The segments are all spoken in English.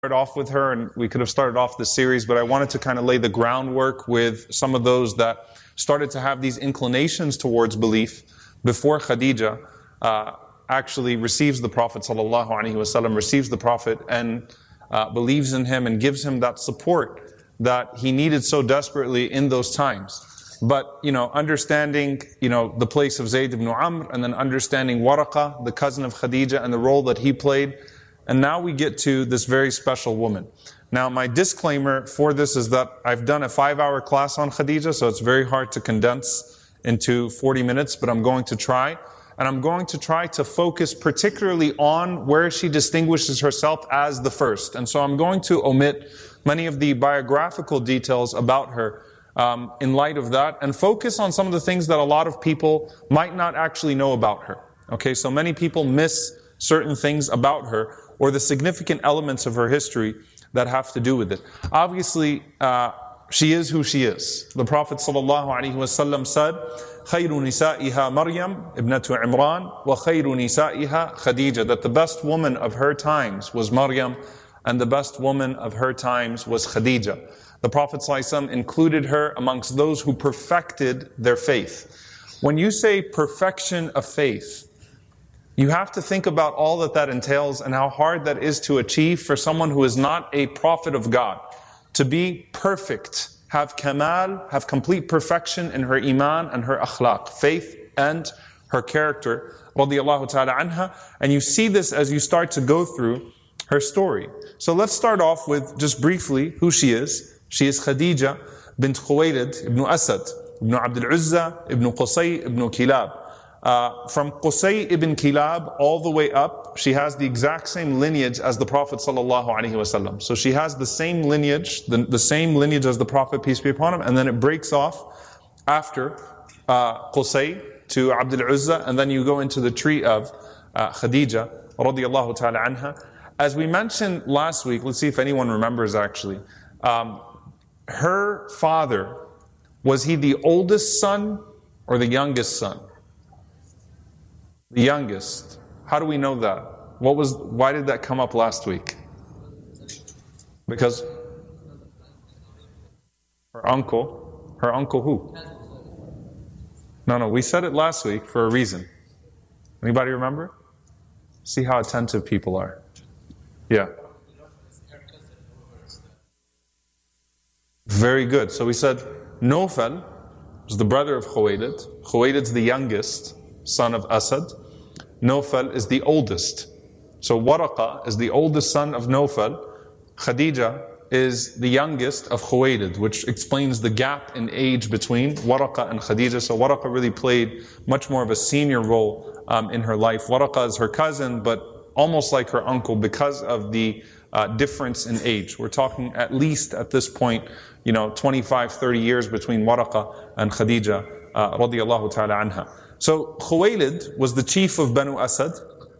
start off with her, and we could have started off this series, but I wanted to kind of lay the groundwork with some of those that started to have these inclinations towards belief before Khadija actually receives the Prophet ﷺ, receives the Prophet and believes in him and gives him that support that he needed so desperately in those times. But, understanding, the place of Zayd ibn Amr, and then understanding Waraqa, the cousin of Khadija, and the role that he played. And now we get to this very special woman. Now, my disclaimer for this is that I've done a 5-hour class on Khadija, so it's very hard to condense into 40 minutes, but I'm going to try. And I'm going to try to focus particularly on where she distinguishes herself as the first. And so I'm going to omit many of the biographical details about her in light of that, and focus on some of the things that a lot of people might not actually know about her. Okay, so many people miss certain things about her, or the significant elements of her history that have to do with it. Obviously, she is who she is. The Prophet ﷺ said, خَيْرُ نِسَائِهَا مَرْيَمْ إِبْنَةُ عِمْرَانَ وَخَيْرُ نِسَائِهَا خَدِيجَةٌ, that the best woman of her times was Maryam, and the best woman of her times was Khadija. The Prophet ﷺ included her amongst those who perfected their faith. When you say perfection of faith, you have to think about all that entails and how hard that is to achieve for someone who is not a prophet of God. To be perfect, have kamal, have complete perfection in her iman and her akhlaq, faith and her character, radiyallahu ta'ala anha. And you see this as you start to go through her story. So let's start off with just briefly who she is. She is Khadija bint Khuwaylid ibn Asad, ibn Abd al-Uzza, ibn Qusay, ibn Kilab. From Qusay ibn Kilab all the way up, she has the exact same lineage as the Prophet ﷺ. So she has the same lineage, the same lineage as the Prophet, peace be upon him, and then it breaks off after Qusay to Abd al-Uzza, and then you go into the tree of Khadija radiyallahu ta'ala anha. As we mentioned last week, let's see if anyone remembers actually, her father, was he the oldest son or the youngest son? The youngest. How do we know that? Why did that come up last week? Because her uncle who? No, we said it last week for a reason. Anybody remember? See how attentive people are. Yeah. Very good. So we said Nawfal was the brother of Khuwaylid. Khuwaylid's the youngest son of Asad. Nawfal is the oldest. So Waraqa is the oldest son of Nawfal. Khadija is the youngest of Khuwaylid, which explains the gap in age between Waraqa and Khadija. So Waraqa really played much more of a senior role in her life. Waraqa is her cousin, but almost like her uncle because of the difference in age. We're talking at least at this point, 25, 30 years between Waraqa and Khadija radiyallahu ta'ala anha. So Khuwaylid was the chief of Banu Asad.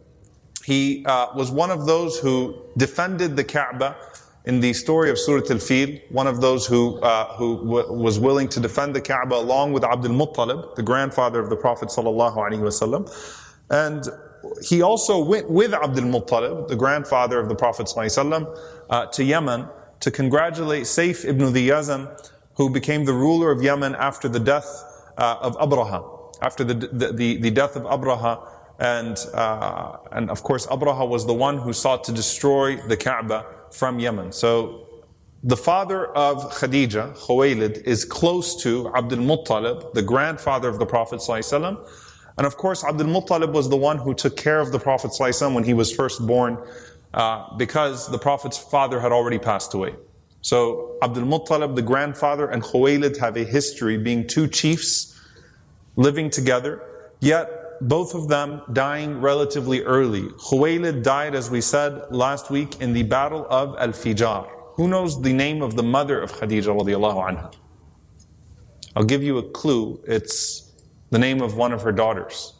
He was one of those who defended the Kaaba in the story of Surah Al-Fil, one of those who was willing to defend the Kaaba along with Abd al-Muttalib, the grandfather of the Prophet ﷺ. And he also went with Abd al-Muttalib, the grandfather of the Prophet ﷺ, to Yemen to congratulate Sayf ibn the Yazan, who became the ruler of Yemen after the death of Abraha. After the death of Abraha, and of course Abraha was the one who sought to destroy the Kaaba from Yemen. So the father of Khadija, Khuwaylid, is close to Abd al-Muttalib, the grandfather of the Prophet ﷺ. And of course Abd al-Muttalib was the one who took care of the Prophet ﷺ when he was first born, because the Prophet's father had already passed away. So Abd al-Muttalib, the grandfather, and Khuwaylid have a history being two chiefs living together, yet both of them dying relatively early. Khuwaylid died, as we said last week, in the battle of Al-Fijar. Who knows the name of the mother of Khadija radiyallahu anha? I'll give you a clue. It's the name of one of her daughters.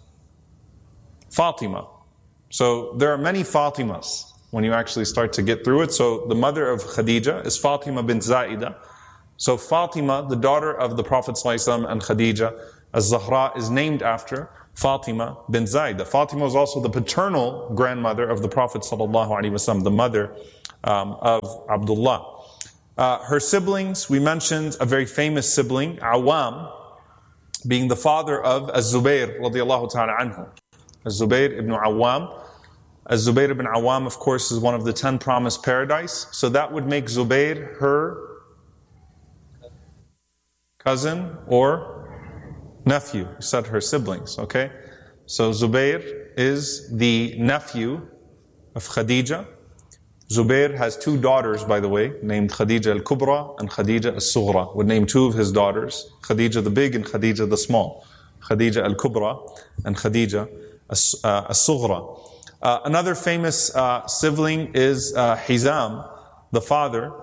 Fatima. So there are many Fatimas when you actually start to get through it. So the mother of Khadija is Fatima bint Zaida. So Fatima, the daughter of the Prophet ﷺ and Khadija, Al-Zahra, is named after Fatima bint Zaidah. Fatima was also the paternal grandmother of the Prophet ﷺ, the mother of Abdullah. Her siblings, we mentioned a very famous sibling, Awam, being the father of Az-Zubayr radiallahu ta'ala anhu. Az-Zubayr ibn Awam. Az-Zubayr ibn Awam, of course, is one of the 10 promised paradise. So that would make Zubayr her cousin or nephew. We said her siblings, okay? So Zubayr is the nephew of Khadija. Zubayr has 2 daughters, by the way, named Khadija al-Kubra and Khadija al-Sughra. Would name 2 of his daughters, Khadija the big and Khadija the small. Khadija al-Kubra and Khadija al-Sughra. Another famous sibling is Hizam, the father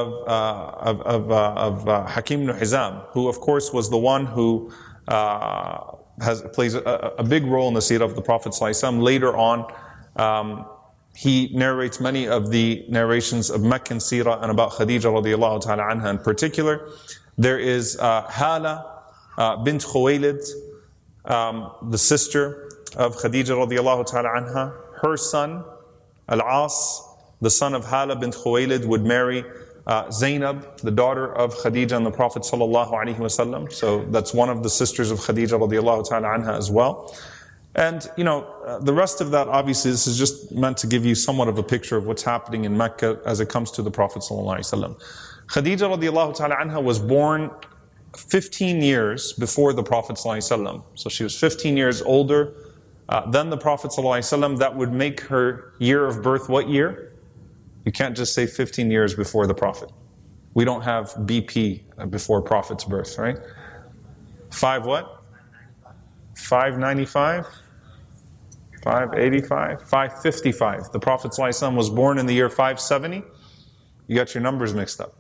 of Hakim ibn Hizam, who of course was the one who plays a big role in the seerah of the Prophet ﷺ. Later on, he narrates many of the narrations of Meccan seerah and about Khadija radiallahu ta'ala anha in particular. There is Hala bint Khuwaylid, the sister of Khadija radiallahu ta'ala anha. Her son, Al-As, the son of Hala bint Khuwaylid, would marry Zainab, the daughter of Khadija and the Prophet sallallahu alaihi wasallam. So that's one of the sisters of Khadija radiallahu ta'ala anha as well. And, the rest of that, obviously, this is just meant to give you somewhat of a picture of what's happening in Mecca as it comes to the Prophet sallallahu alaihi wasallam. Khadija radiallahu ta'ala anha was born 15 years before the Prophet sallallahu alaihi wasallam. So she was 15 years older than the Prophet sallallahu alaihi wasallam. That would make her year of birth what year? You can't just say 15 years before the Prophet. We don't have BP before Prophet's birth, right? 5 what? 595? 585? 555. The Prophet ﷺ was born in the year 570. You got your numbers mixed up.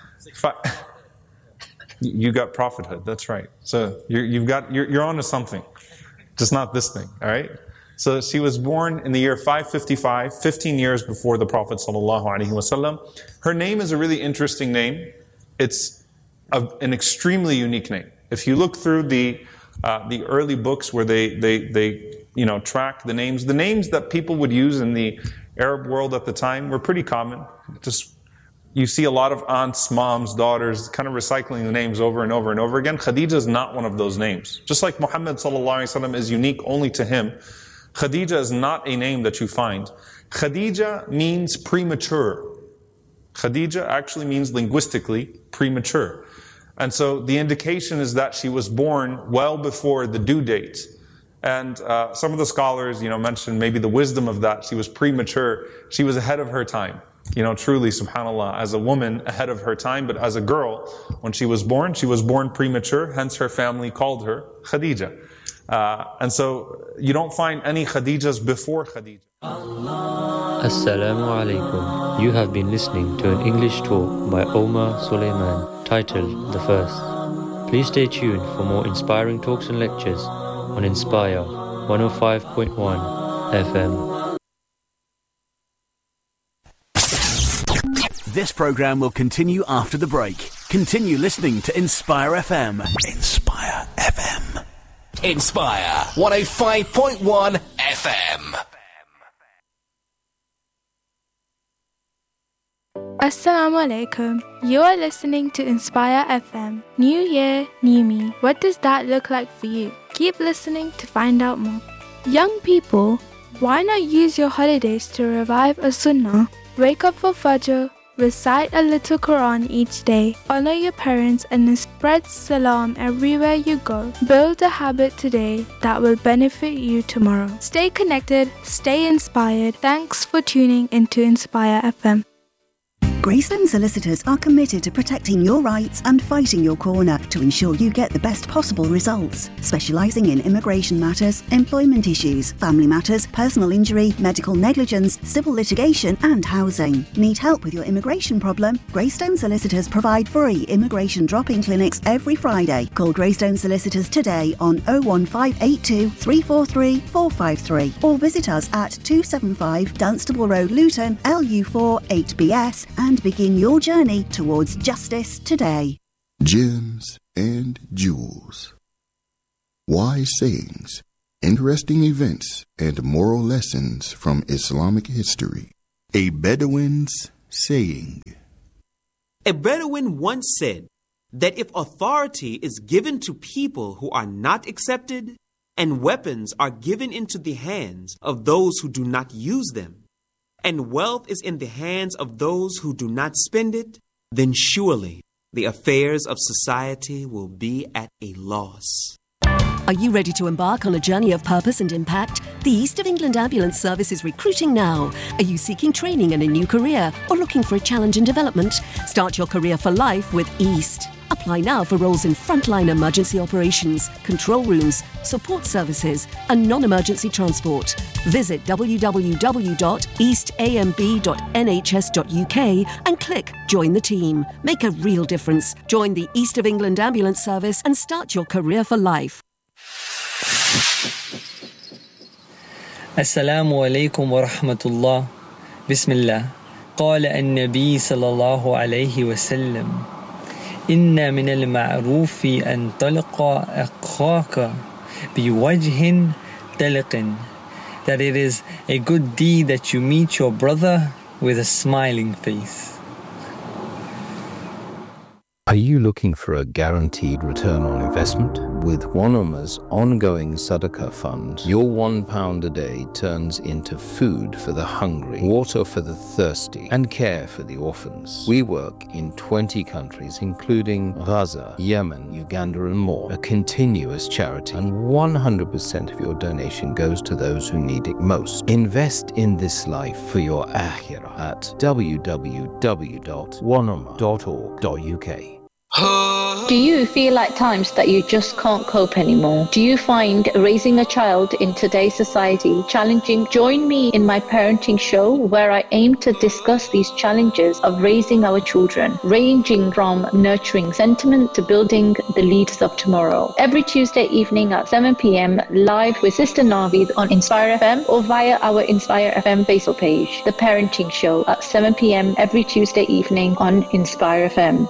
You got prophethood, that's right. So you're onto something. Just not this thing, all right? So she was born in the year 555, 15 years before the Prophet ﷺ. Her name is a really interesting name. It's an extremely unique name. If you look through the early books where they track the names that people would use in the Arab world at the time were pretty common. Just you see a lot of aunts, moms, daughters, kind of recycling the names over and over and over again. Khadija is not one of those names. Just like Muhammad ﷺ is unique only to him, Khadija is not a name that you find. Khadija means premature. Khadija actually means linguistically premature. And so the indication is that she was born well before the due date. And some of the scholars, mentioned maybe the wisdom of that. She was premature. She was ahead of her time. Truly, subhanAllah, as a woman ahead of her time, but as a girl, when she was born premature, hence her family called her Khadija. And so you don't find any Khadijas before Khadija. Assalamu alaikum. You have been listening to an English talk by Omar Suleiman titled The First. Please stay tuned for more inspiring talks and lectures on Inspire 105.1 FM. This program will continue after the break. Continue listening to Inspire FM. Inspire FM. Inspire 105.1 FM. Assalamu alaikum. You are listening to Inspire FM. New year, new me. What does that look like for you? Keep listening to find out more. Young people, why not use your holidays to revive a sunnah? Wake up for Fajr, recite a little Quran each day, honor your parents and spread salam everywhere you go. Build a habit today that will benefit you tomorrow. Stay connected, stay inspired. Thanks for tuning into Inspire FM. Greystone Solicitors are committed to protecting your rights and fighting your corner to ensure you get the best possible results. Specialising in immigration matters, employment issues, family matters, personal injury, medical negligence, civil litigation and housing. Need help with your immigration problem? Greystone Solicitors provide free immigration drop-in clinics every Friday. Call Greystone Solicitors today on 01582 343 453 or visit us at 275 Dunstable Road, Luton, LU4 8BS and begin your journey towards justice today. Gems and jewels. Wise sayings interesting events and moral lessons from Islamic history. A Bedouin's saying. A Bedouin once said that if authority is given to people who are not accepted, and weapons are given into the hands of those who do not use them, and wealth is in the hands of those who do not spend it, then surely the affairs of society will be at a loss. Are you ready to embark on a journey of purpose and impact? The East of England Ambulance Service is recruiting now. Are you seeking training in a new career or looking for a challenge in development? Start your career for life with East. Apply now for roles in frontline emergency operations, control rooms, support services and non-emergency transport. Visit www.eastamb.nhs.uk and click Join the Team. Make a real difference. Join the East of England Ambulance Service and start your career for life. السلام عليكم ورحمة الله. بسم الله. قال النبي صلى الله عليه وسلم: إن من المعروف أن تلقى أخاك بوجه طلق. That it is a good deed that you meet your brother with a smiling face. Are you looking for a guaranteed return on investment? With Wanama's ongoing Sadaqah fund, your £1 a day turns into food for the hungry, water for the thirsty, and care for the orphans. We work in 20 countries, including Gaza, Yemen, Uganda, and more. A continuous charity, and 100% of your donation goes to those who need it most. Invest in this life for your akhirah at www.wanama.org.uk. Do you feel at times that you just can't cope anymore? Do you find raising a child in today's society challenging? Join me in my parenting show where I aim to discuss these challenges of raising our children, ranging from nurturing sentiment to building the leaders of tomorrow. Every Tuesday evening at 7 p.m. live with Sister Navid on Inspire FM or via our Inspire FM Facebook page. The Parenting Show at 7 p.m. every Tuesday evening on Inspire FM.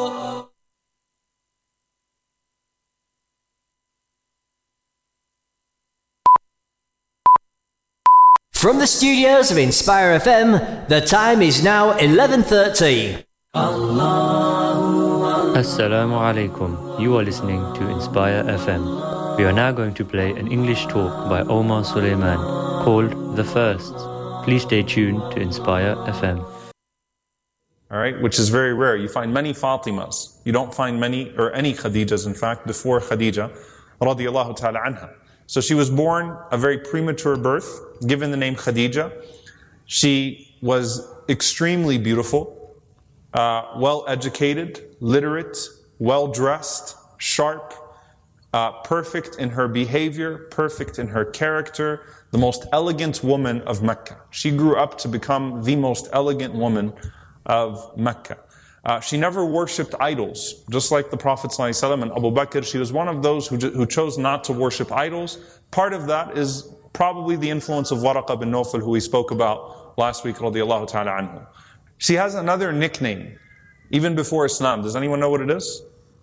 From the studios of Inspire FM, the time is now 11:30. Assalamu alaikum. You are listening to Inspire FM. We are now going to play an English talk by Omar Suleiman called The First. Please stay tuned to Inspire FM. All right, which is very rare. You find many Fatimas. You don't find many, or any Khadijas, in fact, before Khadija, radiyallahu ta'ala anha. So she was born a very premature birth, given the name Khadija. She was extremely beautiful, well-educated, literate, well-dressed, sharp, perfect in her behavior, perfect in her character, the most elegant woman of Mecca. She grew up to become the most elegant woman of Mecca. She never worshipped idols, just like the Prophet ﷺ and Abu Bakr. She was one of those who chose not to worship idols. Part of that is probably the influence of Waraqa bin Nawfal, who we spoke about last week, radiyallahu ta'ala anhu. She has another nickname, even before Islam. Does anyone know what it is?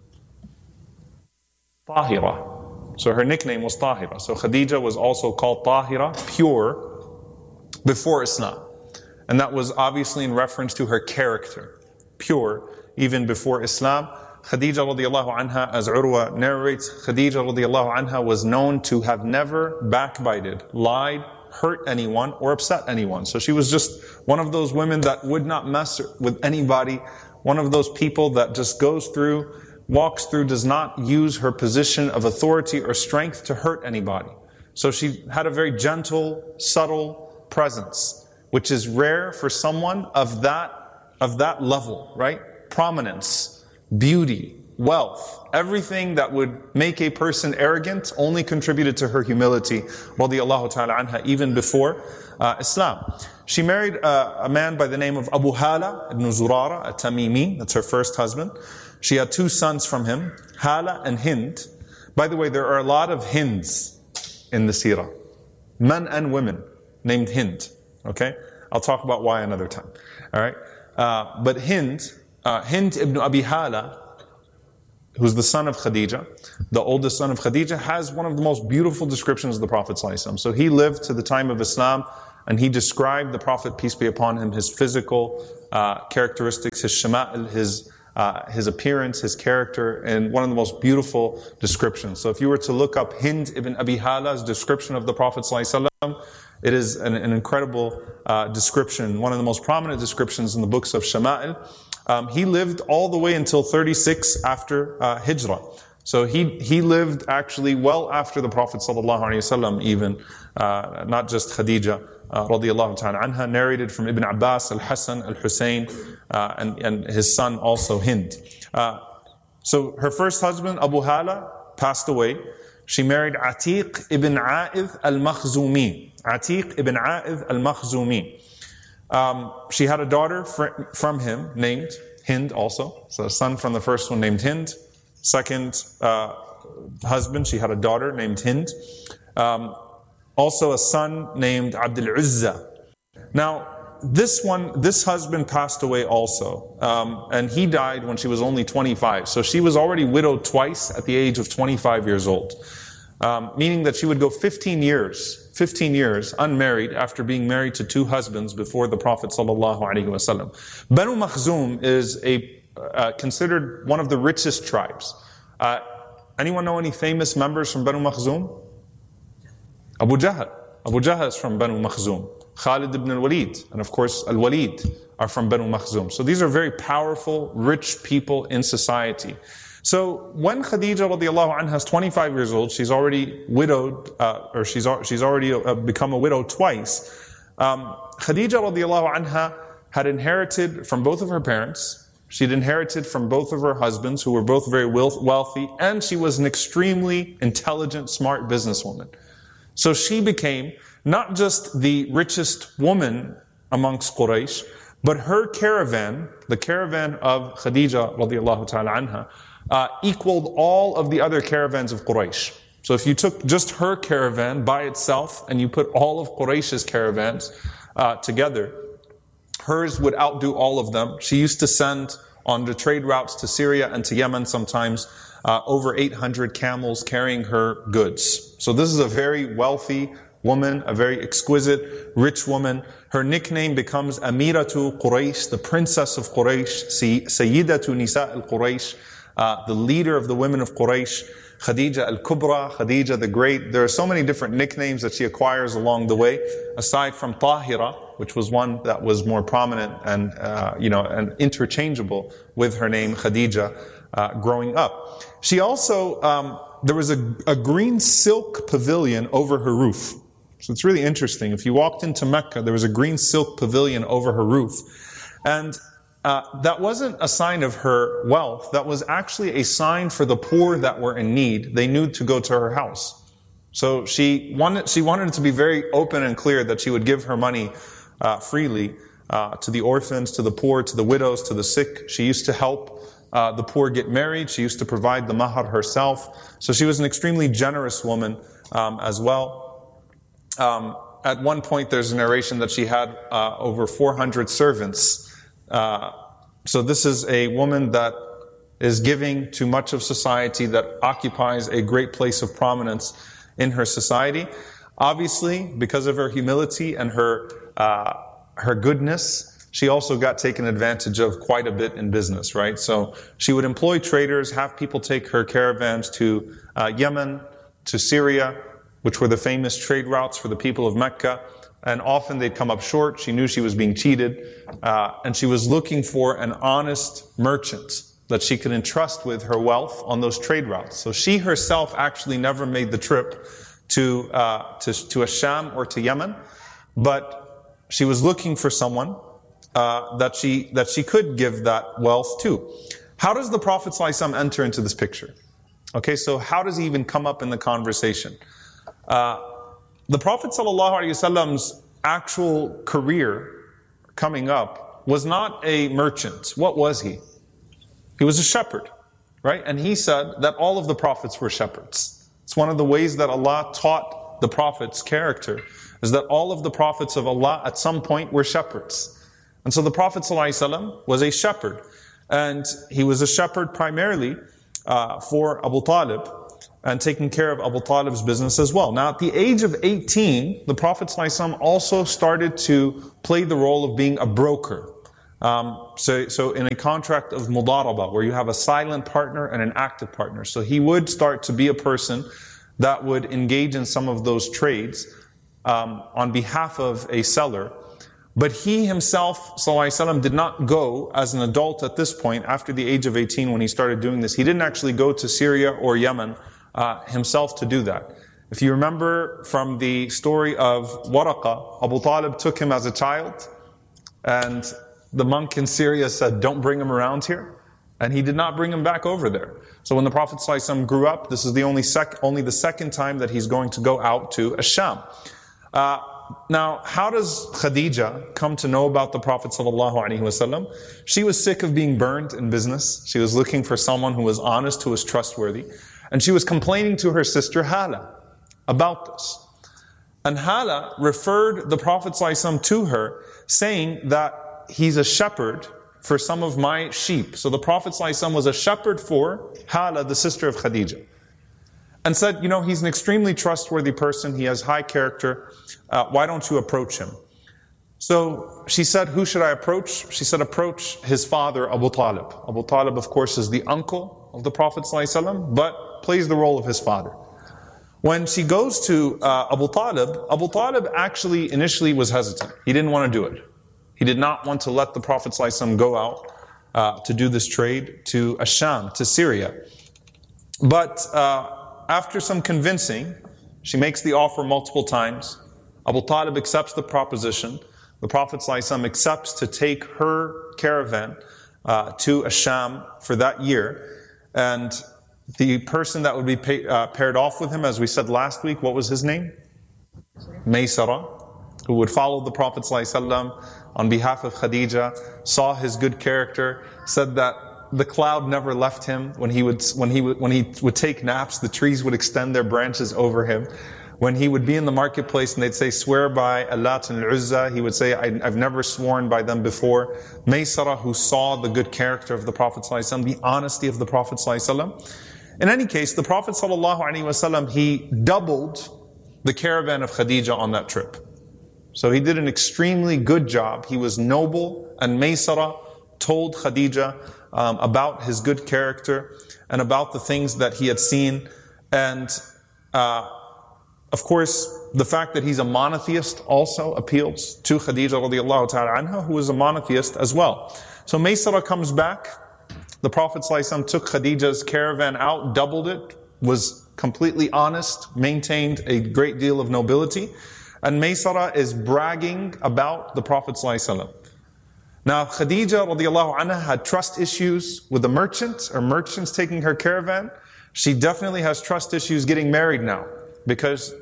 Tahira. So her nickname was Tahira. So Khadija was also called Tahira, pure, before Islam. And that was obviously in reference to her character. Pure, even before Islam. Khadija radiallahu anha, as Urwa narrates, Khadija radiallahu anha was known to have never backbited, lied, hurt anyone, or upset anyone. So she was just one of those women that would not mess with anybody, one of those people that just goes through, walks through, does not use her position of authority or strength to hurt anybody. So she had a very gentle, subtle presence, which is rare for someone of that level, right? Prominence, beauty, wealth, everything that would make a person arrogant only contributed to her humility, radiyallahu ta'ala anha, even before Islam. She married a man by the name of Abu Hala ibn Zurara, a Tamimi. That's her first husband. She had two sons from him, Hala and Hind. By the way, there are a lot of Hinds in the seerah. Men and women named Hind. Okay? I'll talk about why another time. All right? But Hind ibn Abi Hala, who's the son of Khadija, the oldest son of Khadija, has one of the most beautiful descriptions of the Prophet ﷺ. So he lived to the time of Islam, and he described the Prophet, peace be upon him, his physical characteristics, his shama'il, his appearance, his character, in one of the most beautiful descriptions. So if you were to look up Hind ibn Abi Hala's description of the Prophet ﷺ, it is an incredible description, one of the most prominent descriptions in the books of Shama'il. He lived all the way until 36 after Hijrah. So he lived actually well after the Prophet ﷺ even, not just Khadija radiyallahu ta'ala anha, narrated from Ibn Abbas, Al-Hasan, Al-Hussein, and his son also Hind. So her first husband, Abu Hala, passed away. She married Atiq ibn A'idh al-Makhzumi. Atiq ibn A'idh al-Makhzumi. She had a daughter from him named Hind also. So a son from the first one named Hind. Second husband, she had a daughter named Hind. Also a son named Abdul Uzza. Now, this husband passed away also. And he died when she was only 25. So she was already widowed twice at the age of 25 years old. Meaning that she would go 15 years unmarried after being married to two husbands before the Prophet ﷺ. Banu Makhzum is considered one of the richest tribes. Anyone know any famous members from Banu Makhzum? Abu Jahl. Abu Jahl is from Banu Makhzum. Khalid ibn al-Walid, and of course al-Walid are from Banu Makhzum. So these are very powerful, rich people in society. So when Khadija radiallahu anha is 25 years old, she's already widowed, or she's already become a widow twice. Khadija radiallahu anha had inherited from both of her parents. She'd inherited from both of her husbands, who were both very wealthy, and she was an extremely intelligent, smart businesswoman. So she became not just the richest woman amongst Quraysh, but her caravan, the caravan of Khadija radiallahu ta'ala anha, equaled all of the other caravans of Quraysh. So if you took just her caravan by itself and you put all of Quraysh's caravans together, hers would outdo all of them. She used to send on the trade routes to Syria and to Yemen sometimes over 800 camels carrying her goods. So this is a very wealthy woman, a very exquisite, rich woman. Her nickname becomes Amiratu Quraysh, the princess of Quraysh, Sayyidatu Nisa al-Quraysh, the leader of the women of Quraysh, Khadija al-Kubra, Khadija the Great. There are so many different nicknames that she acquires along the way, aside from Tahira, which was one that was more prominent and and interchangeable with her name Khadija growing up. She also, there was a green silk pavilion over her roof. So it's really interesting. If you walked into Mecca, there was a green silk pavilion over her roof. And that wasn't a sign of her wealth. That was actually a sign for the poor that were in need. They knew to go to her house. So she wanted it to be very open and clear that she would give her money freely to the orphans, to the poor, to the widows, to the sick. She used to help the poor get married. She used to provide the mahar herself. So she was an extremely generous woman as well. At one point, there's a narration that she had over 400 servants. So this is a woman that is giving to much of society, that occupies a great place of prominence in her society. Obviously, because of her humility and her goodness, she also got taken advantage of quite a bit in business, right? So she would employ traders, have people take her caravans to Yemen, to Syria, which were the famous trade routes for the people of Mecca. And often they'd come up short. She knew she was being cheated. And she was looking for an honest merchant that she could entrust with her wealth on those trade routes. So she herself actually never made the trip to Asham or to Yemen. But she was looking for someone that she could give that wealth to. How does the Prophet ﷺ enter into this picture? Okay, so how does he even come up in the conversation? The Prophet ﷺ's actual career coming up was not a merchant. What was he? He was a shepherd, right? And he said that all of the prophets were shepherds. It's one of the ways that Allah taught the Prophet's character, is that all of the prophets of Allah at some point were shepherds. And so the Prophet ﷺ was a shepherd. And he was a shepherd primarily for Abu Talib and taking care of Abu Talib's business as well. Now, at the age of 18, the Prophet ﷺ also started to play the role of being a broker. So in a contract of mudaraba, where you have a silent partner and an active partner. So he would start to be a person that would engage in some of those trades on behalf of a seller. But he himself, ﷺ, did not go as an adult at this point, after the age of 18 when he started doing this. He didn't actually go to Syria or Yemen himself to do that. If you remember from the story of Waraqa, Abu Talib took him as a child, and the monk in Syria said, don't bring him around here. And he did not bring him back over there. So when the Prophet ﷺ grew up, this is the only the second time that he's going to go out to Ash-Sham. Now, how does Khadija come to know about the Prophet ﷺ? She was sick of being burned in business. She was looking for someone who was honest, who was trustworthy. And she was complaining to her sister Hala about this. And Hala referred the Prophet ﷺ to her, saying that he's a shepherd for some of my sheep. So the Prophet ﷺ was a shepherd for Hala, the sister of Khadija. And said, he's an extremely trustworthy person. He has high character. Why don't you approach him? So she said, who should I approach? She said, approach his father, Abu Talib. Abu Talib, of course, is the uncle of the Prophet ﷺ, but plays the role of his father. When she goes to Abu Talib actually initially was hesitant. He didn't want to do it. He did not want to let the Prophet ﷺ go out to do this trade to Ash-Sham, to Syria. But after some convincing, she makes the offer multiple times. Abu Talib accepts the proposition. The Prophet ﷺ accepts to take her caravan to Ash-Sham for that year. And the person that would be paired off with him, as we said last week, what was his name? Maysara, who would follow the Prophet ﷺ on behalf of Khadija, saw his good character, said that the cloud never left him. When he would take naps, the trees would extend their branches over him. When he would be in the marketplace and they'd say, swear by Allat and Uzza, he would say, I've never sworn by them before. Maysara, who saw the good character of the Prophet ﷺ, the honesty of the Prophet ﷺ. In any case, the Prophet ﷺ, he doubled the caravan of Khadija on that trip. So he did an extremely good job. He was noble, and Maysara told Khadija about his good character and about the things that he had seen. And of course, the fact that he's a monotheist also appeals to Khadija radiallahu ta'ala anha, who is a monotheist as well. So Maysara comes back. The Prophet ﷺ took Khadija's caravan out, doubled it, was completely honest, maintained a great deal of nobility. And Maysara is bragging about the Prophet ﷺ. Now, Khadija radiallahu anha had trust issues with the merchant, or merchants taking her caravan. She definitely has trust issues getting married now, because,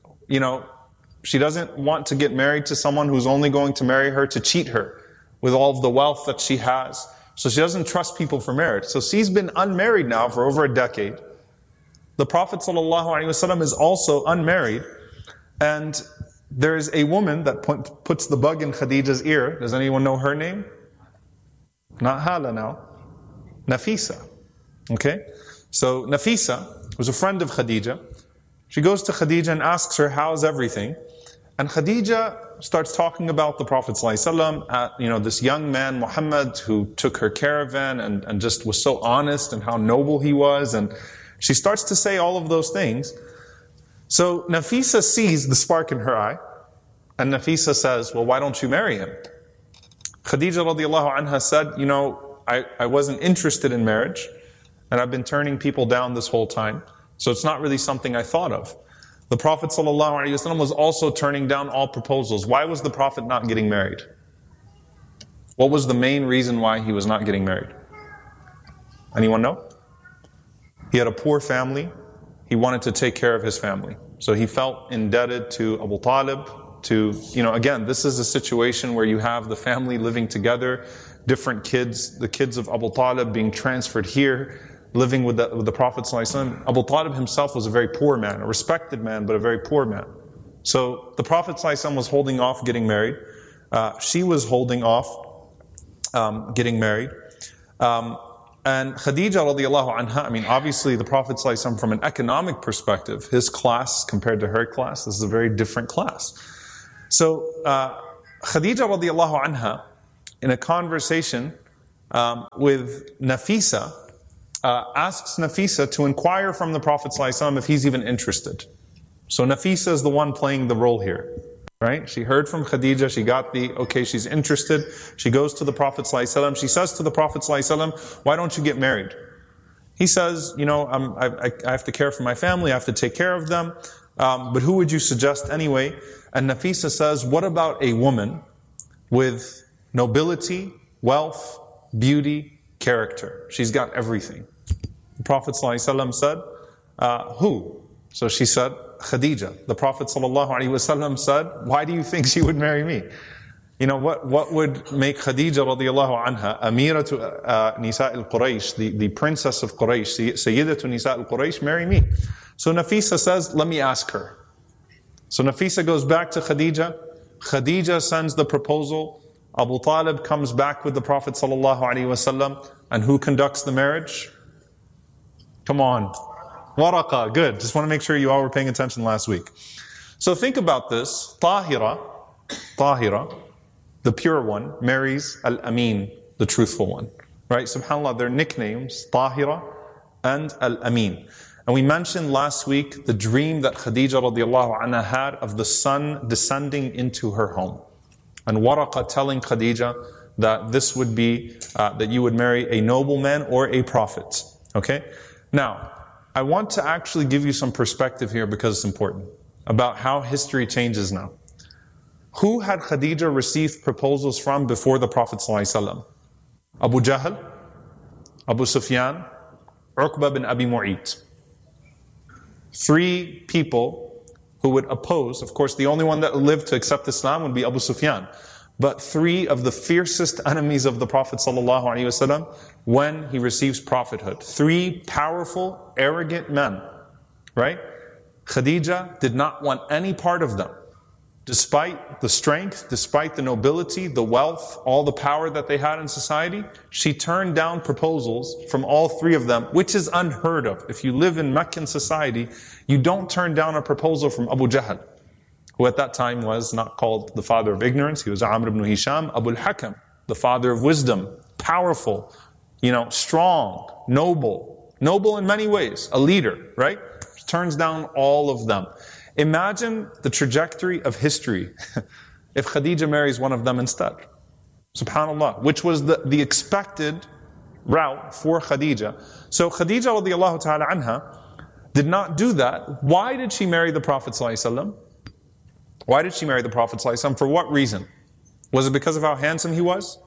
she doesn't want to get married to someone who's only going to marry her to cheat her with all of the wealth that she has. So she doesn't trust people for marriage. So she's been unmarried now for over a decade. The Prophet ﷺ is also unmarried. And there is a woman that puts the bug in Khadija's ear. Does anyone know her name? Not Hala now. Nafisa. Okay? So Nafisa was a friend of Khadija. She goes to Khadija and asks her, how's everything? And Khadija starts talking about the Prophet ﷺ, this young man, Muhammad, who took her caravan and just was so honest, and how noble he was. And she starts to say all of those things. So Nafisa sees the spark in her eye, and Nafisa says, well, why don't you marry him? Khadija radiallahu anha said, I wasn't interested in marriage, and I've been turning people down this whole time, so it's not really something I thought of. The Prophet ﷺ was also turning down all proposals. Why was the Prophet not getting married? What was the main reason why he was not getting married? Anyone know? He had a poor family. He wanted to take care of his family. So he felt indebted to Abu Talib again, this is a situation where you have the family living together, different kids, the kids of Abu Talib being transferred here, living with the Prophet ﷺ. Abu Talib himself was a very poor man, a respected man, but a very poor man. So the Prophet ﷺ was holding off getting married. She was holding off getting married. And Khadija radiallahu anha, I mean, obviously the Prophet ﷺ, from an economic perspective, his class compared to her class, this is a very different class. So Khadija radiallahu anha, in a conversation with Nafisa, asks Nafisa to inquire from the Prophet ﷺ if he's even interested. So Nafisa is the one playing the role here, right? She heard from Khadija, she got the, okay, she's interested. She goes to the Prophet ﷺ. She says to the Prophet ﷺ, why don't you get married? He says, you know, I have to care for my family, I have to take care of them. But who would you suggest anyway? And Nafisa says, what about a woman with nobility, wealth, beauty, character? She's got everything. The Prophet ﷺ said, who? So she said, Khadija. The Prophet ﷺ said, why do you think she would marry me? You know, what would make Khadija radiallahu anha, Amiratu Nisa al-Quraysh, the princess of Quraysh, Sayyidatu Nisa al-Quraysh, marry me? So Nafisa says, let me ask her. So Nafisa goes back to Khadija. Khadija sends the proposal. Abu Talib comes back with the Prophet ﷺ, and who conducts the marriage? Come on. Waraqa, good. Just want to make sure you all were paying attention last week. So think about this. Tahira, the pure one, marries Al-Amin, the truthful one. Right? SubhanAllah, their nicknames, Tahira and Al-Amin. And we mentioned last week the dream that Khadija radiallahu anha had of the sun descending into her home. And Waraqa telling Khadija that this would be, that you would marry a nobleman or a prophet. Okay? Now, I want to actually give you some perspective here because it's important about how history changes now. Who had Khadija received proposals from before the Prophet ﷺ? Abu Jahl, Abu Sufyan, Uqba bin Abi Mu'ayt. 3 people who would oppose. Of course, the only one that lived to accept Islam would be Abu Sufyan. But 3 of the fiercest enemies of the Prophet ﷺ when he receives prophethood. 3 powerful, arrogant men. Right? Khadija did not want any part of them. Despite the strength, despite the nobility, the wealth, all the power that they had in society, she turned down proposals from all 3 of them, which is unheard of. If you live in Meccan society, you don't turn down a proposal from Abu Jahl, who at that time was not called the father of ignorance. He was Amr ibn Hisham, Abu al-Hakam, the father of wisdom, powerful, strong, noble in many ways, a leader, right? Turns down all of them. Imagine the trajectory of history if Khadija marries one of them instead. SubhanAllah, which was the expected route for Khadija. So Khadija radiallahu ta'ala anha did not do that. Why did she marry the Prophet ﷺ? Why did she marry the Prophet ﷺ? For what reason? Was it because of how handsome he was?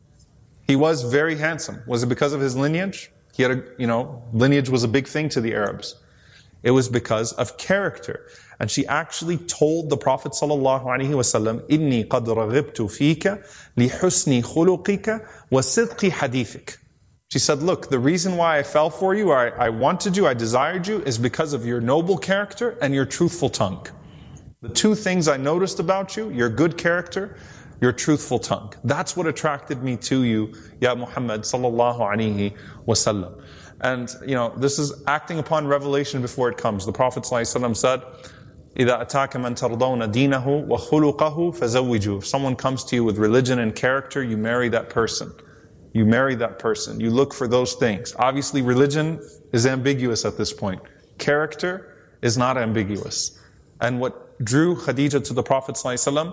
He was very handsome. Was it because of his lineage? He had lineage was a big thing to the Arabs. It was because of character. And she actually told the Prophet sallallahu alaihi wasallam, "Inni qad raghibtu fika li husni khuluqika wa sidqi hadithik." She said, "Look, the reason why I fell for you, I wanted you, I desired you, is because of your noble character and your truthful tongue. The 2 things I noticed about you: your good character, your truthful tongue. That's what attracted me to you, Ya Muhammad sallallahu alaihi wasallam." And this is acting upon revelation before it comes. The Prophet ﷺ said, إِذَا أَتَاكَ مَنْ تَرْضَوْنَ دِينَهُ وَخُلُقَهُ فَزَوِّجُوهُ. If someone comes to you with religion and character, you marry that person. You marry that person. You look for those things. Obviously, religion is ambiguous at this point. Character is not ambiguous. And what drew Khadija to the Prophet ﷺ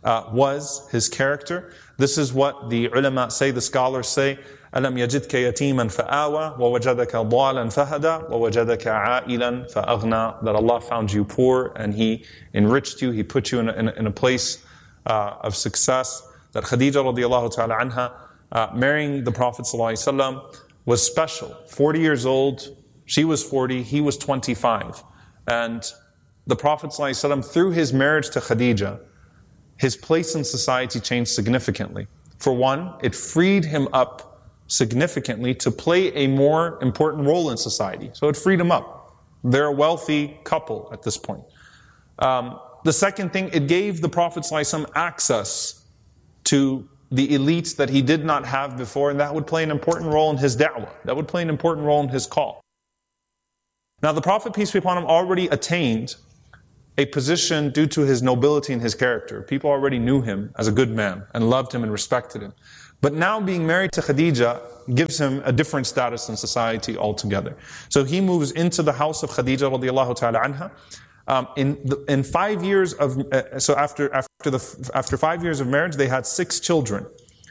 was his character. This is what the ulama say, the scholars say, أَلَمْ يَجِدْكَ يَتِيمًا فَآوَى وَوَجَدَكَ ضَالًا فَهَدَى وَوَجَدَكَ عَائِلًا فَأَغْنَى. That Allah found you poor and He enriched you, He put you in a place of success. That Khadija radiallahu ta'ala anha, marrying the Prophet ﷺ was special. 40 years old, she was 40, he was 25. And the Prophet ﷺ, through his marriage to Khadija, his place in society changed significantly. For one, it freed him up significantly to play a more important role in society. So it freed him up. They're a wealthy couple at this point. The second thing, it gave the Prophet ﷺ access to the elites that he did not have before, and that would play an important role in his da'wah. That would play an important role in his call. Now the Prophet, peace be upon him, already attained a position due to his nobility and his character. People already knew him as a good man and loved him and respected him. But now being married to Khadija gives him a different status in society altogether. So he moves into the house of Khadija radiallahu ta'ala anha. In 5 years of, so after 5 years of marriage, they had 6 children.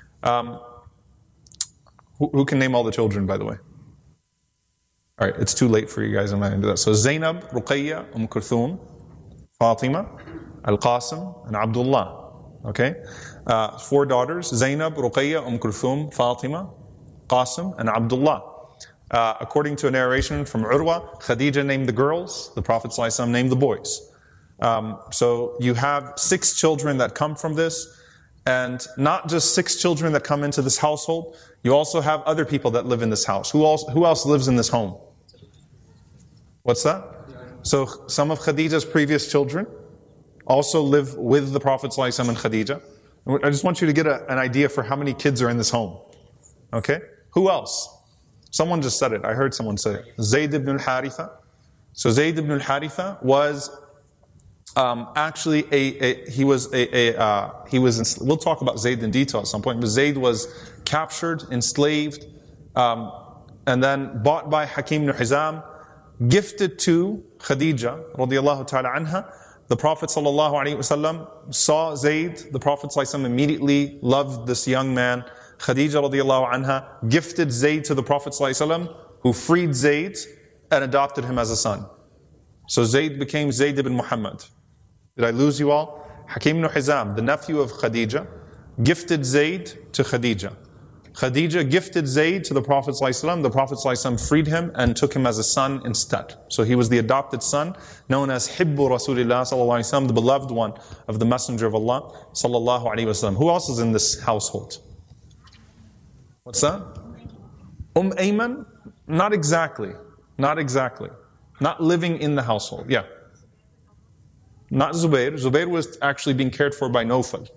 Who can name all the children, by the way? All right, it's too late for you guys. I'm not going to do that. So Zainab, Ruqayya, Kulthum, Fatima, Al-Qasim, and Abdullah. Okay? 4 daughters, Zainab, Ruqayya, Kulthum, Fatima, Qasim, and Abdullah. According to a narration from Urwa, Khadija named the girls, the Prophet ﷺ named the boys. So you have 6 children that come from this, and not just 6 children that come into this household, you also have other people that live in this house. Who else lives in this home? What's that? So some of Khadija's previous children also live with the Prophet ﷺ and Khadija. I just want you to get an idea for how many kids are in this home. Okay? Who else? Someone just said it. I heard someone say it. Zayd ibn al-Haritha. So Zayd ibn al-Haritha was actually we'll talk about Zayd in detail at some point, but Zayd was captured, enslaved, and then bought by Hakim ibn Hizam, gifted to Khadija radiallahu ta'ala anha. The Prophet sallallahu alaihi wasallam saw Zayd. The Prophet sallallahu alaihi wasallam immediately loved this young man. Khadija radiallahu anha gifted Zayd to the Prophet sallallahu alaihi wasallam, who freed Zayd and adopted him as a son. So Zayd became Zayd ibn Muhammad. Did I lose you all? Hakim ibn Hizam, the nephew of Khadija, gifted Zayd to Khadija. Khadija gifted Zayd to the Prophet ﷺ. The Prophet ﷺ freed him and took him as a son instead. So he was the adopted son, known as Hibbu Rasulillah ﷺ, the beloved one of the Messenger of Allah ﷺ. Who else is in this household? What's that? Ayman? Not exactly. Not exactly. Not living in the household. Yeah. Not Zubair. Zubair was actually being cared for by Nawfal.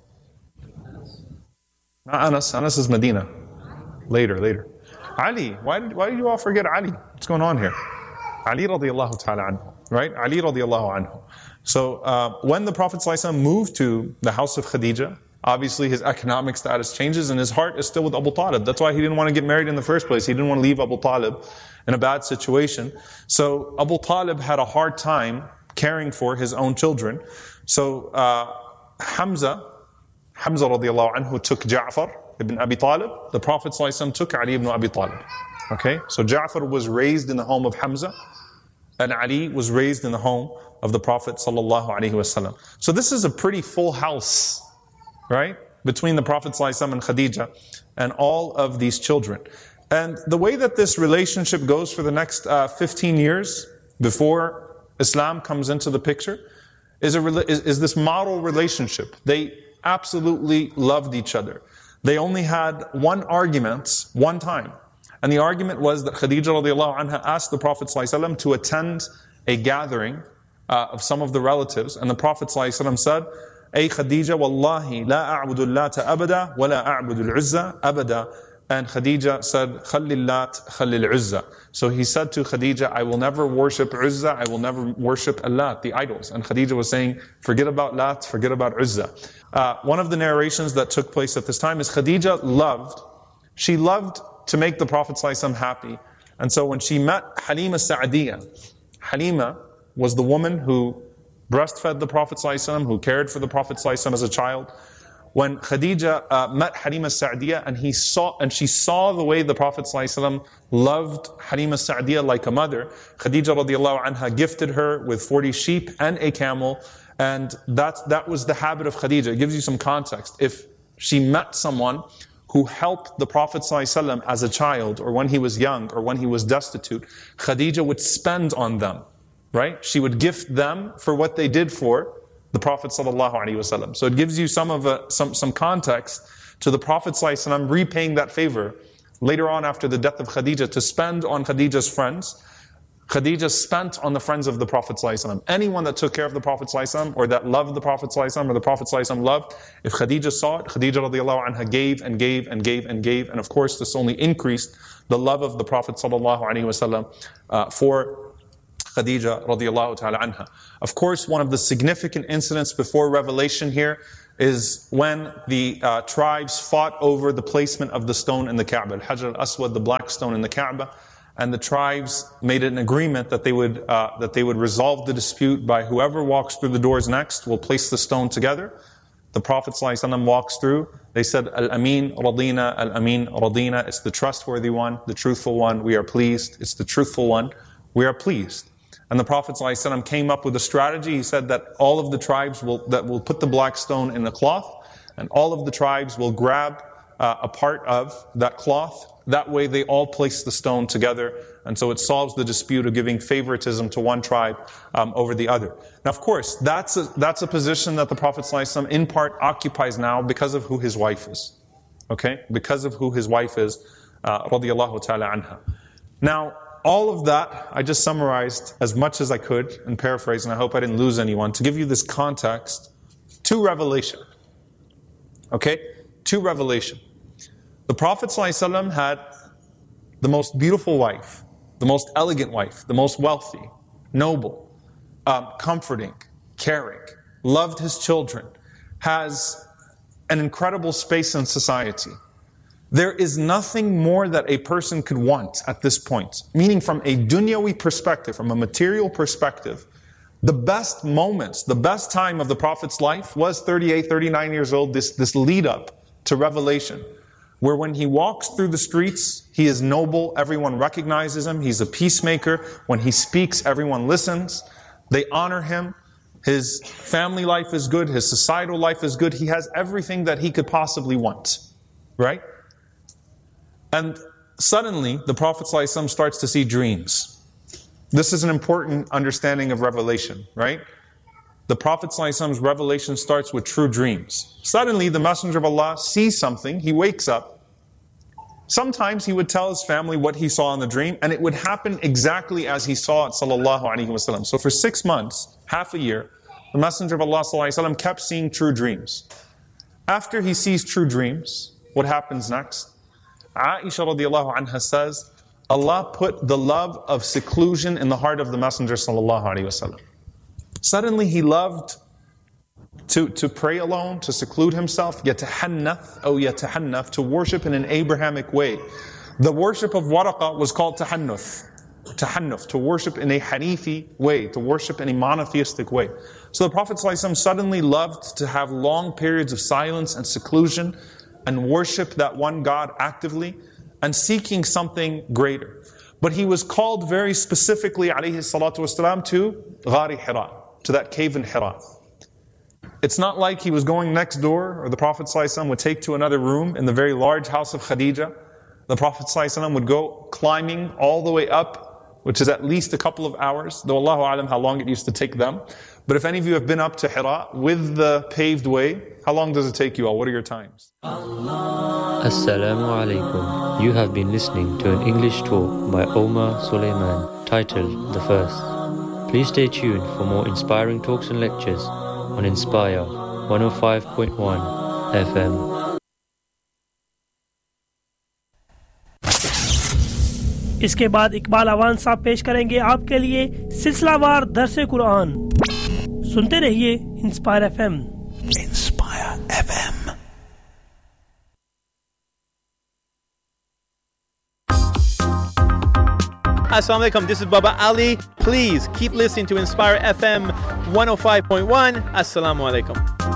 Not Anas. Anas is Medina. Later. Ali. Why did you all forget Ali? What's going on here? Ali radiallahu ta'ala anhu. Right? Ali radiallahu anhu. So when the Prophet ﷺ moved to the house of Khadija, obviously his economic status changes and his heart is still with Abu Talib. That's why he didn't want to get married in the first place. He didn't want to leave Abu Talib in a bad situation. So Abu Talib had a hard time caring for his own children. So Hamza radiallahu anhu took Ja'far ibn Abi Talib. The Prophet ﷺ took Ali ibn Abi Talib. Okay, so Ja'far was raised in the home of Hamza, and Ali was raised in the home of the Prophet ﷺ. So this is a pretty full house, right? Between the Prophet ﷺ and Khadija and all of these children. And the way that this relationship goes for the next 15 years before Islam comes into the picture is this model relationship. They absolutely loved each other. They only had one argument one time. And the argument was that Khadija radiallahu anha asked the Prophet ﷺ to attend a gathering of some of the relatives. And the Prophet ﷺ said, Ay Khadija, wallahi, la a'budu al-lata abada, wa la a'budu al-uzza abada. And Khadija said, Khalil Lat, Khalil Uzza. So he said to Khadija, I will never worship Uzza, I will never worship Allat, the idols. And Khadija was saying, forget about Lat, forget about Uzza. One of the narrations that took place at this time is Khadija loved to make the Prophet ﷺ happy. And so when she met Halima Sa'adiyah, Halima was the woman who breastfed the Prophet ﷺ, who cared for the Prophet ﷺ as a child. When Khadija met Halima Sa'adiyah and she saw the way the Prophet ﷺ loved Halima Sa'adiyah like a mother, Khadija radiallahu anha gifted her with 40 sheep and a camel, and that was the habit of Khadija. It gives you some context. If she met someone who helped the Prophet ﷺ as a child, or when he was young, or when he was destitute, Khadija would spend on them, right? She would gift them for what they did for the Prophet ﷺ. So it gives you some context to the Prophet ﷺ repaying that favor later on after the death of Khadija to spend on Khadija's friends. Khadija spent on the friends of the Prophet ﷺ. Anyone that took care of the Prophet ﷺ or that loved the Prophet ﷺ or the Prophet ﷺ loved, if Khadija saw it, Khadija radiallahu anha gave and gave and gave and gave. And of course, this only increased the love of the Prophet ﷺ for Khadija radiallahu ta'ala anha. Of course, one of the significant incidents before revelation here is when the tribes fought over the placement of the stone in the Kaaba, Al-Hajar al-Aswad, the black stone in the Kaaba. And the tribes made an agreement that they would resolve the dispute by whoever walks through the doors next will place the stone together. The Prophet ﷺ walks through. They said, Al-Amin Radina, Al-Amin Radina. It's the trustworthy one, the truthful one. We are pleased. It's the truthful one. We are pleased. And the Prophet ﷺ came up with a strategy. He said that all of the tribes will put the black stone in a cloth, and all of the tribes will grab a part of that cloth. That way they all place the stone together, and so it solves the dispute of giving favoritism to one tribe over the other. Now, of course, that's a position that the Prophet ﷺ in part occupies now because of who his wife is. Okay? Because of who his wife is, radiyallahu ta'ala anha. Now, all of that, I just summarized as much as I could and paraphrased, and I hope I didn't lose anyone, to give you this context to revelation. Okay? To revelation. The Prophet ﷺ had the most beautiful wife, the most elegant wife, the most wealthy, noble, comforting, caring, loved his children, has an incredible space in society. There is nothing more that a person could want at this point. Meaning from a dunyawi perspective, from a material perspective, the best moments, the best time of the Prophet's life was 38, 39 years old, this lead up to revelation. Where when he walks through the streets, he is noble, everyone recognizes him, he's a peacemaker. When he speaks, everyone listens, they honor him. His family life is good, his societal life is good, he has everything that he could possibly want. Right? And suddenly, the Prophet ﷺ starts to see dreams. This is an important understanding of revelation, right? The Prophet ﷺ's revelation starts with true dreams. Suddenly, the Messenger of Allah sees something, he wakes up. Sometimes he would tell his family what he saw in the dream, and it would happen exactly as he saw it, sallallahu alaihi wasallam. So for 6 months, half a year, the Messenger of Allah sallallahu alaihi wasallam kept seeing true dreams. After he sees true dreams, what happens next? Aisha radiallahu anha says, Allah put the love of seclusion in the heart of the Messenger sallallahu alaihi wasallam. Suddenly he loved to pray alone, to seclude himself, yatahannaf, to worship in an Abrahamic way. The worship of Waraqa was called tahannuf, to worship in a Hanifi way, to worship in a monotheistic way. So the Prophet ﷺ suddenly loved to have long periods of silence and seclusion and worship that one God actively and seeking something greater. But he was called very specifically, alayhi salatu wasalam, to Ghari Hira, to that cave in Hira. It's not like he was going next door, or the Prophet ﷺ would take to another room in the very large house of Khadija. The Prophet ﷺ would go climbing all the way up, which is at least a couple of hours, though Allahu A'lam how long it used to take them. But if any of you have been up to Hira with the paved way, how long does it take you all? What are your times? Assalamu alaikum. You have been listening to an English talk by Omar Suleiman, titled The First. Please stay tuned for more inspiring talks and lectures on Inspire 105.1 FM. इसके बाद इकबाल अवान साहब पेश करेंगे आपके लिए सिलसिलावार दरसे कुरान। सुनते रहिए inspire FM. Inspire FM. Assalamu alaikum, this is Baba Ali. Please keep listening to Inspire FM 105.1. Assalamu alaikum.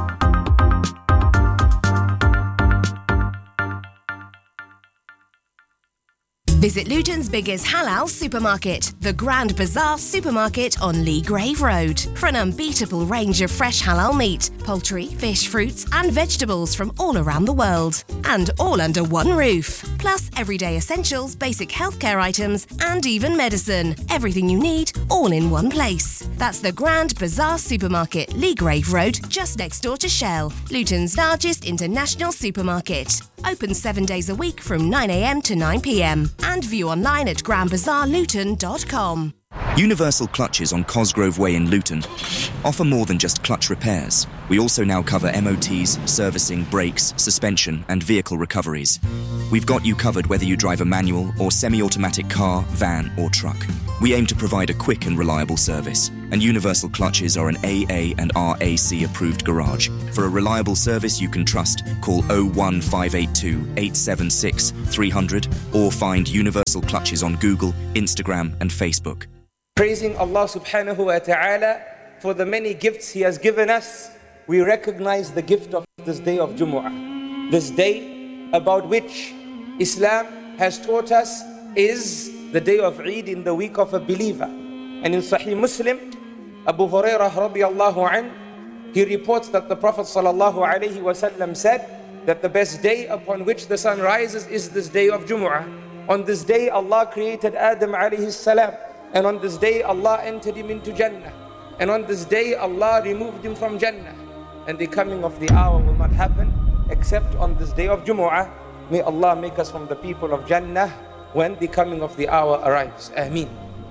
Visit Luton's biggest halal supermarket, the Grand Bazaar Supermarket on Lee Grave Road, for an unbeatable range of fresh halal meat, poultry, fish, fruits and vegetables from all around the world. And all under one roof. Plus everyday essentials, basic healthcare items and even medicine. Everything you need, all in one place. That's the Grand Bazaar Supermarket, Lee Grave Road, just next door to Shell, Luton's largest international supermarket. Open 7 days a week from 9 a.m. to 9 p.m. and view online at grandbazaarluton.com. Universal Clutches on Cosgrove Way in Luton offer more than just clutch repairs. We also now cover MOTs, servicing, brakes, suspension and vehicle recoveries. We've got you covered whether you drive a manual or semi-automatic car, van or truck. We aim to provide a quick and reliable service, and Universal Clutches are an AA and RAC approved garage. For a reliable service you can trust, call 01582 876 300 or find Universal Clutches on Google, Instagram and Facebook. Praising Allah subhanahu wa ta'ala for the many gifts He has given us, we recognize the gift of this day of Jumu'ah. This day about which Islam has taught us is the day of Eid in the week of a believer. And in Sahih Muslim, Abu Hurairah radiyallahu anhu, he reports that the Prophet sallallahu alayhi wasallam said that the best day upon which the sun rises is this day of Jumu'ah. On this day Allah created Adam alayhi salam. And on this day, Allah entered him into Jannah. And on this day, Allah removed him from Jannah. And the coming of the hour will not happen except on this day of Jumu'ah. May Allah make us from the people of Jannah when the coming of the hour arrives. Ameen.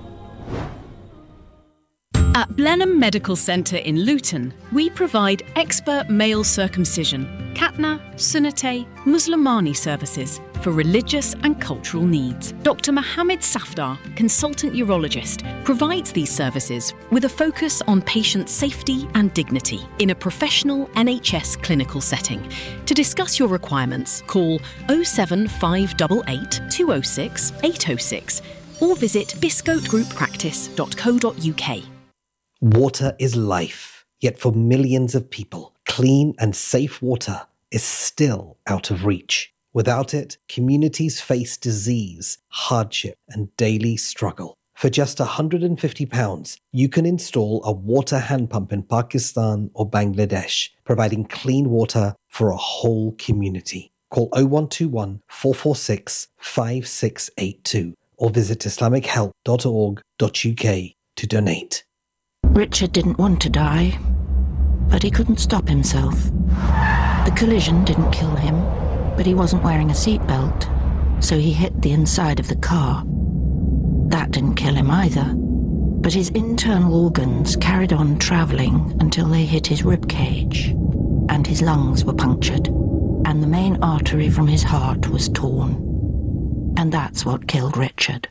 At Blenheim Medical Centre in Luton, we provide expert male circumcision, Khatna, Sunnate, Muslimani services for religious and cultural needs. Dr. Mohammed Safdar, consultant urologist, provides these services with a focus on patient safety and dignity in a professional NHS clinical setting. To discuss your requirements, call 07588 206 806 or visit biscotegrouppractice.co.uk. Water is life, yet for millions of people, clean and safe water is still out of reach. Without it, communities face disease, hardship, and daily struggle. For just £150, you can install a water hand pump in Pakistan or Bangladesh, providing clean water for a whole community. Call 0121 446 5682 or visit islamichealth.org.uk to donate. Richard didn't want to die, but he couldn't stop himself. The collision didn't kill him, but he wasn't wearing a seatbelt, so he hit the inside of the car. That didn't kill him either, but his internal organs carried on travelling until they hit his rib cage, and his lungs were punctured, and the main artery from his heart was torn. And that's what killed Richard.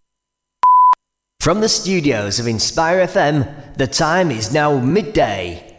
From the studios of Inspire FM, the time is now midday.